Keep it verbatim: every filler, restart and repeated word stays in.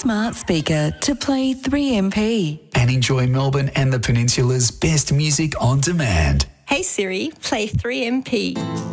smart speaker to play three M P. And enjoy Melbourne and the Peninsula's best music on demand. Hey Siri, play three M P.